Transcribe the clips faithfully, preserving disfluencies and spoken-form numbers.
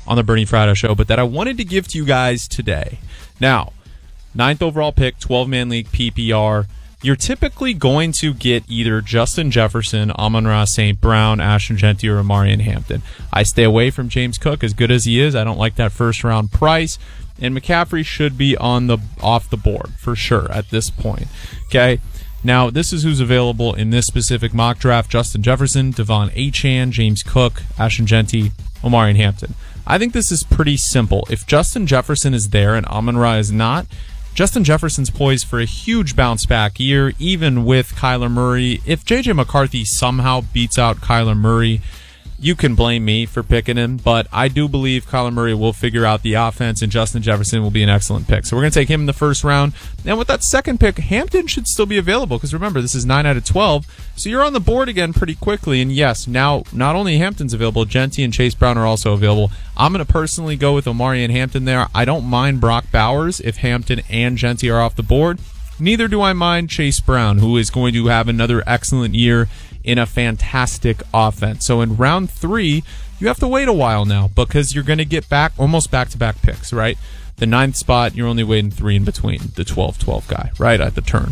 on the Bernie Fratto Show, but that I wanted to give to you guys today. Now, ninth overall pick, twelve-man league P P R. You're typically going to get either Justin Jefferson, Amon-Ra Saint Brown, Ashton Jeanty, or Omarion Hampton. I stay away from James Cook, as good as he is. I don't like that first-round price. And McCaffrey should be on the off the board for sure at this point. Okay. Now, this is who's available in this specific mock draft: Justin Jefferson, Devon Achane, James Cook, Ashton Jeanty, Omarion Hampton. I think this is pretty simple. If Justin Jefferson is there and Amon-Ra is not, Justin Jefferson's poised for a huge bounce-back year, even with Kyler Murray. If J J McCarthy somehow beats out Kyler Murray, you can blame me for picking him, but I do believe Kyler Murray will figure out the offense, and Justin Jefferson will be an excellent pick. So we're going to take him in the first round. And with that second pick, Hampton should still be available, because remember, this is nine out of twelve, so you're on the board again pretty quickly. And yes, now not only Hampton's available, Jeanty and Chase Brown are also available. I'm going to personally go with Omarion Hampton there. I don't mind Brock Bowers if Hampton and Jeanty are off the board. Neither do I mind Chase Brown, who is going to have another excellent year in a fantastic offense. So in round three, you have to wait a while now, because you're going to get back almost back-to-back picks, right? The ninth spot, you're only waiting three in between the twelve twelve guy, right, at the turn.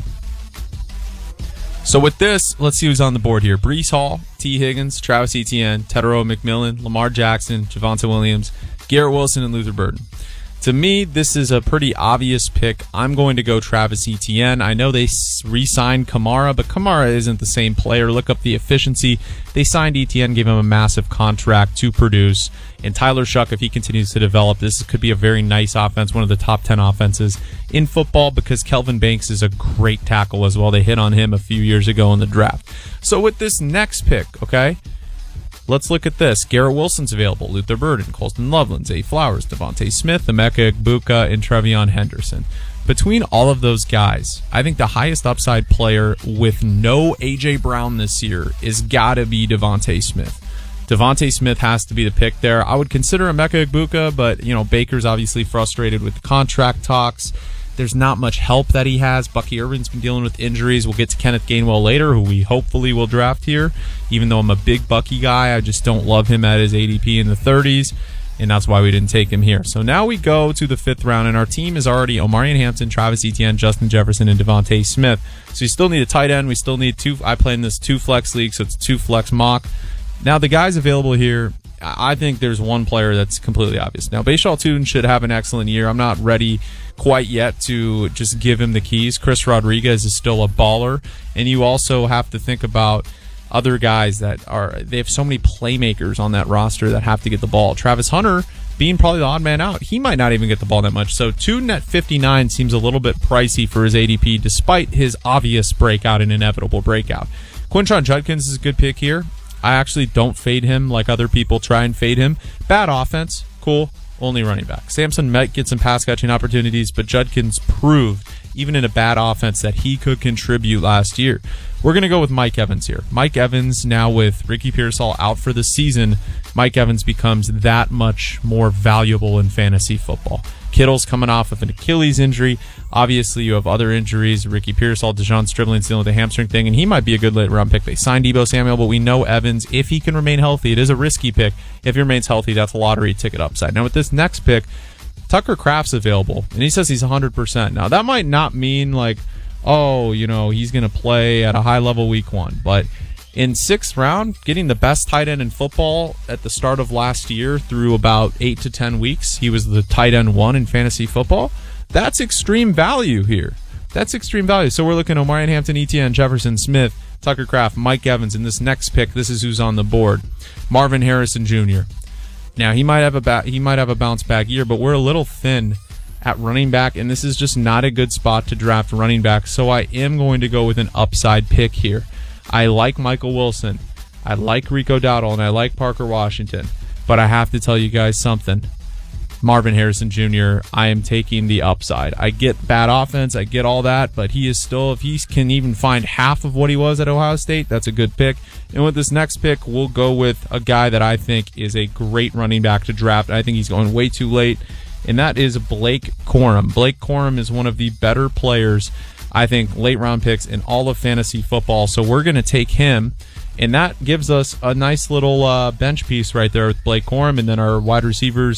So with this, let's see who's on the board here. Breece Hall, T. Higgins, Travis Etienne, Tedero McMillan, Lamar Jackson, Javonte Williams, Garrett Wilson, and Luther Burden. To me, this is a pretty obvious pick. I'm going to go Travis Etienne. I know they re-signed Kamara, but Kamara isn't the same player. Look up the efficiency. They signed Etienne, gave him a massive contract to produce. And Tyler Shuck, if he continues to develop, this could be a very nice offense, one of the top ten offenses in football, because Kelvin Banks is a great tackle as well. They hit on him a few years ago in the draft. So with this next pick, okay, let's look at this. Garrett Wilson's available. Luther Burden, Colston Loveland, Zay Flowers, Devontae Smith, Emeka Egbuka, and Trevion Henderson. Between all of those guys, I think the highest upside player with no A J Brown this year is got to be Devontae Smith. Devontae Smith has to be the pick there. I would consider Emeka Egbuka, but you know, Baker's obviously frustrated with the contract talks. There's not much help that he has. Bucky Irvin's been dealing with injuries. We'll get to Kenneth Gainwell later, who we hopefully will draft here. Even though I'm a big Bucky guy, I just don't love him at his A D P in the thirties, and that's why we didn't take him here. So now we go to the fifth round, and our team is already Omarion Hampton, Travis Etienne, Justin Jefferson, and Devontae Smith. So you still need a tight end. We still need two. I play in this two flex league, so it's two flex mock. Now the guys available here, I think there's one player that's completely obvious. Now, Bashal Tune should have an excellent year. I'm not ready quite yet to just give him the keys. Chris Rodriguez is still a baller, and you also have to think about other guys that are, they have so many playmakers on that roster that have to get the ball. Travis Hunter being probably the odd man out, he might not even get the ball that much. So Tune at fifty-nine seems a little bit pricey for his A D P, despite his obvious breakout and inevitable breakout. Quinshon Judkins is a good pick here. I actually don't fade him like other people try and fade him. Bad offense, cool, only running back. Samson might get some pass catching opportunities, but Judkins proved, even in a bad offense, that he could contribute last year. We're going to go with Mike Evans here. Mike Evans, now with Ricky Pearsall out for the season, Mike Evans becomes that much more valuable in fantasy football. Kittle's coming off of an Achilles injury. Obviously, you have other injuries. Ricky Pearsall, Deshaun Stribling's dealing with a hamstring thing, and he might be a good late-round pick. They signed Deebo Samuel, but we know Evans, if he can remain healthy, it is a risky pick. If he remains healthy, that's a lottery ticket upside. Now, with this next pick, Tucker Kraft's available, and he says he's one hundred percent. Now, that might not mean, like, oh, you know, he's going to play at a high level week one, but in sixth round, getting the best tight end in football at the start of last year through about eight to ten weeks, he was the tight end one in fantasy football. That's extreme value here. That's extreme value. So we're looking at Omarion Hampton, Etienne, Jefferson, Smith, Tucker Kraft, Mike Evans. In this next pick, this is who's on the board. Marvin Harrison Junior Now, he might have a ba- he might have a bounce back year, but we're a little thin at running back, and this is just not a good spot to draft running back. So I am going to go with an upside pick here. I like Michael Wilson, I like Rico Dowdle, and I like Parker Washington, but I have to tell you guys something. Marvin Harrison Junior, I am taking the upside. I get bad offense, I get all that, but he is still, if he can even find half of what he was at Ohio State, that's a good pick. And with this next pick, we'll go with a guy that I think is a great running back to draft. I think he's going way too late, and that is Blake Corum. Blake Corum is one of the better players, I think, late round picks in all of fantasy football. So we're going to take him, and that gives us a nice little uh, bench piece right there with Blake Corum, and then our wide receivers